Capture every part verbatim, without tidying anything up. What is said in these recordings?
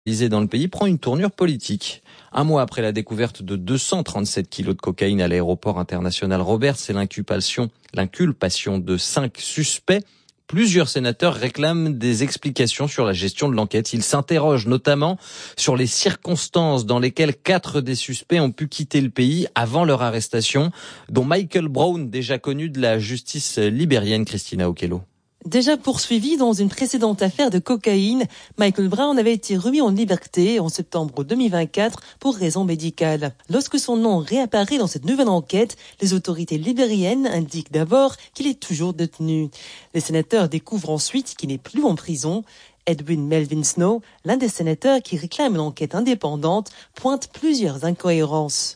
dans le pays prend une tournure politique. Un mois après la découverte de deux cent trente-sept kilos de cocaïne à l'aéroport international Roberts et l'inculpation, l'inculpation de cinq suspects, plusieurs sénateurs réclament des explications sur la gestion de l'enquête. Ils s'interrogent notamment sur les circonstances dans lesquelles quatre des suspects ont pu quitter le pays avant leur arrestation, dont Michael Brown, déjà connu de la justice libérienne. Christina Okello. Déjà poursuivi dans une précédente affaire de cocaïne, Michael Brown avait été remis en liberté en septembre deux mille vingt-quatre pour raisons médicales. Lorsque son nom réapparaît dans cette nouvelle enquête, les autorités libériennes indiquent d'abord qu'il est toujours détenu. Les sénateurs découvrent ensuite qu'il n'est plus en prison. Edwin Melvin Snow, l'un des sénateurs qui réclame une enquête indépendante, pointe plusieurs incohérences.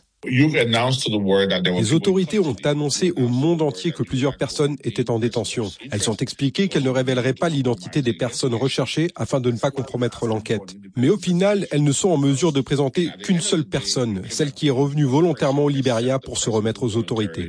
Les autorités ont annoncé au monde entier que plusieurs personnes étaient en détention. Elles ont expliqué qu'elles ne révéleraient pas l'identité des personnes recherchées afin de ne pas compromettre l'enquête. Mais au final, elles ne sont en mesure de présenter qu'une seule personne, celle qui est revenue volontairement au Liberia pour se remettre aux autorités.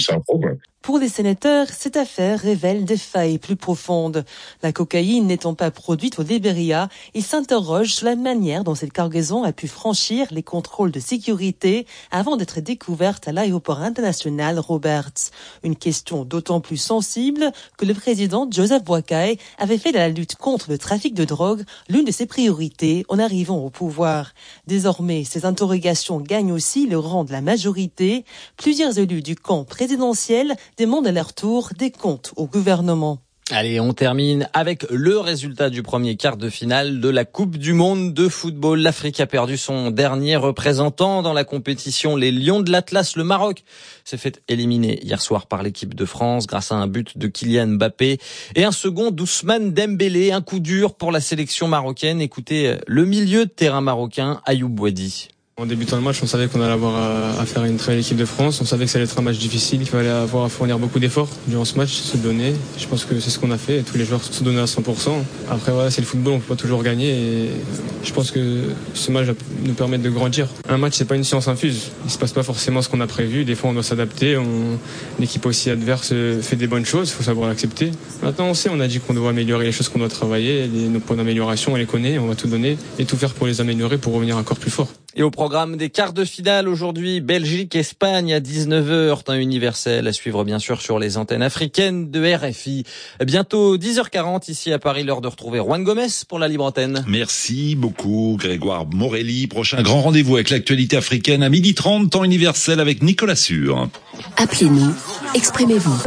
Pour les sénateurs, cette affaire révèle des failles plus profondes. La cocaïne n'étant pas produite au Liberia, ils s'interrogent sur la manière dont cette cargaison a pu franchir les contrôles de sécurité avant d'être découverte à l'aéroport international Roberts. Une question d'autant plus sensible que le président Joseph Boakai avait fait de la lutte contre le trafic de drogue l'une de ses priorités en arrivant au pouvoir. Désormais, ces interrogations gagnent aussi le rang de la majorité. Plusieurs élus du camp présidentiel demandent à leur tour des comptes au gouvernement. Allez, on termine avec le résultat du premier quart de finale de la Coupe du Monde de football. L'Afrique a perdu son dernier représentant dans la compétition. Les Lions de l'Atlas, le Maroc, s'est fait éliminer hier soir par l'équipe de France grâce à un but de Kylian Mbappé et un second d'Ousmane Dembélé. Un coup dur pour la sélection marocaine. Écoutez le milieu de terrain marocain, Ayoub Bouadi. En débutant le match, on savait qu'on allait avoir à faire une très belle équipe de France. On savait que ça allait être un match difficile, qu'il fallait avoir à fournir beaucoup d'efforts durant ce match, se donner. Je pense que c'est ce qu'on a fait. Tous les joueurs se donnaient à cent pour cent. Après, voilà, c'est le football, on peut pas toujours gagner. Et je pense que ce match va nous permettre de grandir. Un match, c'est pas une science infuse. Il se passe pas forcément ce qu'on a prévu. Des fois, on doit s'adapter. On... L'équipe aussi adverse fait des bonnes choses. Il faut savoir l'accepter. Maintenant, on sait, on a dit qu'on doit améliorer les choses qu'on doit travailler. Les... Nos points d'amélioration, on les connaît. On va tout donner et tout faire pour les améliorer, pour revenir encore plus fort. Et au programme des quarts de finale aujourd'hui, Belgique-Espagne à dix-neuf heures, temps universel à suivre bien sûr sur les antennes africaines de R F I. Bientôt dix heures quarante ici à Paris, l'heure de retrouver Juan Gomez pour la libre antenne. Merci beaucoup Grégoire Morelli. Prochain grand rendez-vous avec l'actualité africaine à midi trente, temps universel avec Nicolas Sûr. Appelez-nous, exprimez-vous.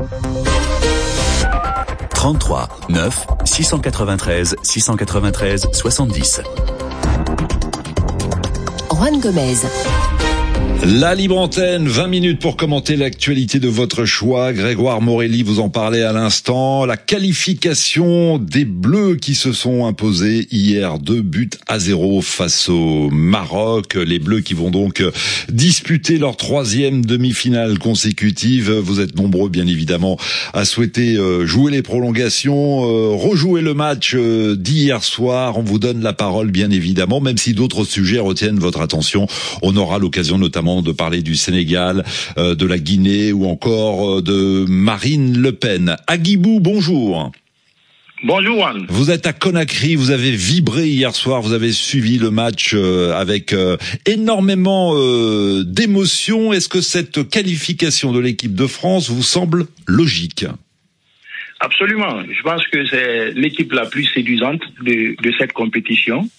trente-trois neuf six cent quatre-vingt-treize six cent quatre-vingt-treize soixante-dix. Juan Gomez. La libre antenne, vingt minutes pour commenter l'actualité de votre choix. Grégoire Morelli vous en parlait à l'instant. La qualification des Bleus qui se sont imposés hier, deux buts à zéro face au Maroc. Les Bleus qui vont donc disputer leur troisième demi-finale consécutive. Vous êtes nombreux, bien évidemment, à souhaiter jouer les prolongations, rejouer le match d'hier soir. On vous donne la parole, bien évidemment, même si d'autres sujets retiennent votre attention. On aura l'occasion notamment de parler du Sénégal, euh, de la Guinée ou encore euh, de Marine Le Pen. Agibou, bonjour. Bonjour Juan. Vous êtes à Conakry, vous avez vibré hier soir, vous avez suivi le match euh, avec euh, énormément euh, d'émotion. Est-ce que cette qualification de l'équipe de France vous semble logique ? Absolument. Je pense que c'est l'équipe la plus séduisante de, de cette compétition.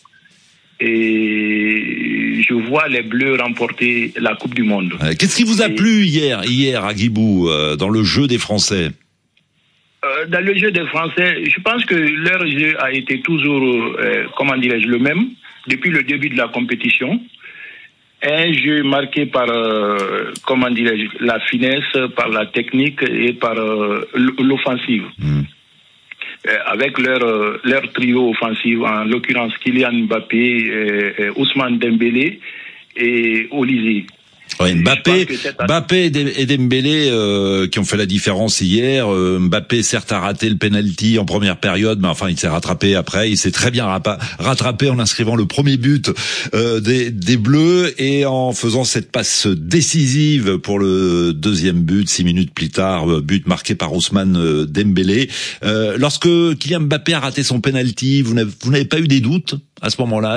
Et je vois les Bleus remporter la Coupe du Monde. Qu'est-ce qui vous a Et... plu hier, hier à Guibou, euh, dans le jeu des Français ? euh, Dans le jeu des Français, je pense que leur jeu a été toujours, euh, comment dirais-je, le même, depuis le début de la compétition. Un jeu marqué par, euh, comment dirais-je, la finesse, par la technique et par euh, l'offensive. Mmh. Avec leur leur trio offensif, en l'occurrence Kylian Mbappé, euh, Ousmane Dembélé et Olysée. Ouais, Mbappé, cette... Mbappé et Dembélé euh, qui ont fait la différence hier. Euh, Mbappé certes a raté le penalty en première période, mais enfin il s'est rattrapé après. Il s'est très bien rattrapé en inscrivant le premier but euh, des, des Bleus et en faisant cette passe décisive pour le deuxième but six minutes plus tard, but marqué par Ousmane Dembélé. Euh, lorsque Kylian Mbappé a raté son penalty, vous n'avez, vous n'avez pas eu des doutes à ce moment-là?